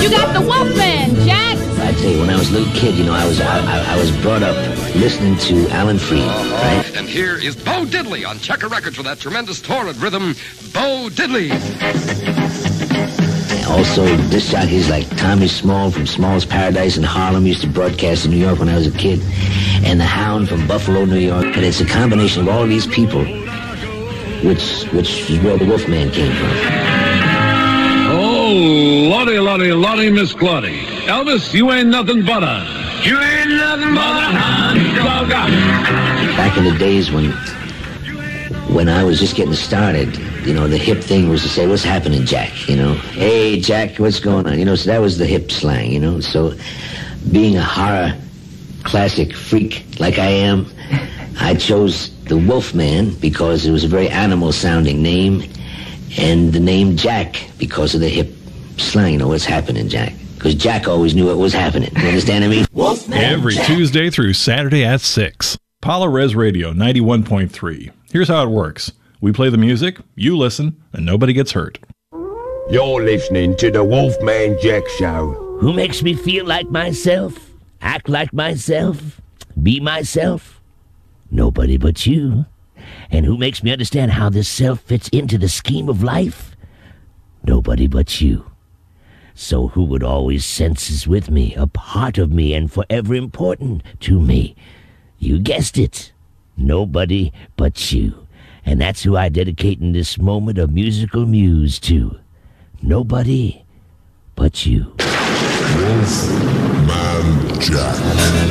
You got the Wolfman, Jack. I tell you, when I was a little kid, you know, I was brought up listening to Alan Freed, right? And here is Bo Diddley on Checker Records with that tremendous torrid rhythm, Bo Diddley. Also, disc jockeys like Tommy Small from Small's Paradise in Harlem used to broadcast in New York when I was a kid, and the Hound from Buffalo, New York. And it's a combination of all these people, which is where the Wolfman came from. Oh, Lottie, Miss Claudie. Elvis, you ain't nothing but a... You ain't nothing but a hound dog. Back in the days when I was just getting started, you know, the hip thing was to say, what's happening, Jack? You know, hey, Jack, what's going on? You know, so that was the hip slang, you know. So being a horror classic freak like I am, I chose the Wolfman because it was a very animal-sounding name, and the name Jack because of the hip slang, you know, what's happening, Jack? Because Jack always knew what was happening. You understand what I mean? Wolfman Every Jack. Tuesday through Saturday at 6. Paula Res Radio 91.3. Here's how it works. We play the music, you listen, and nobody gets hurt. You're listening to the Wolfman Jack Show. Who makes me feel like myself, act like myself, be myself? Nobody but you. And who makes me understand how this self fits into the scheme of life? Nobody but you. So who would always senses with me, a part of me, and forever important to me? You guessed it. Nobody but you. And that's who I dedicate in this moment of musical muse to. Nobody but you. Wolfman Jack.